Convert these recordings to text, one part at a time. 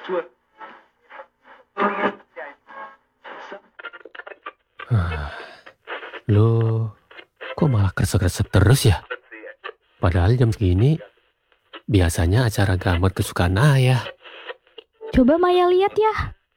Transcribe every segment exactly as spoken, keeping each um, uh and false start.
Loh, kok malah kresek-kresek terus ya? Padahal jam segini biasanya acara gambar kesukaan ayah. Coba Maya lihat ya.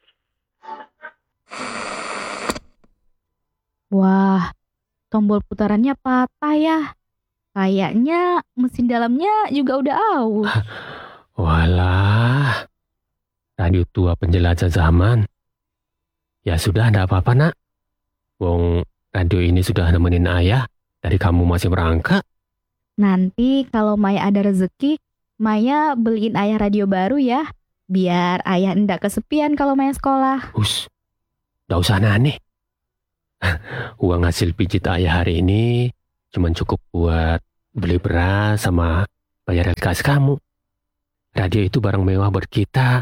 Wah, tombol putarannya patah ya. Kayaknya mesin dalamnya juga udah aus. Walah, radio tua penjelajah zaman. Ya sudah, enggak apa-apa nak. Wong radio ini sudah nemenin ayah dari kamu masih merangkak. Nanti kalau Maya ada rezeki, Maya beliin ayah radio baru ya. Biar ayah enggak kesepian kalau Maya sekolah. Us, enggak usah aneh. Uang hasil pijit ayah hari ini cuma cukup buat beli beras sama bayar L K S kamu. Radio itu barang mewah buat kita.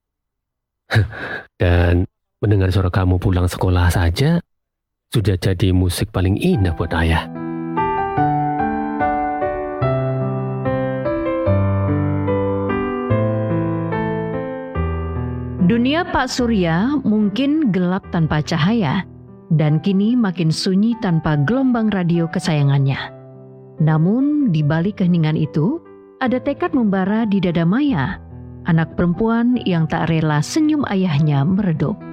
Dan mendengar suara kamu pulang sekolah saja sudah jadi musik paling indah buat ayah. Dunia Pak Surya mungkin gelap tanpa cahaya, dan kini makin sunyi tanpa gelombang radio kesayangannya. Namun di balik keheningan itu, ada tekad membara di dada Maya, anak perempuan yang tak rela senyum ayahnya meredup.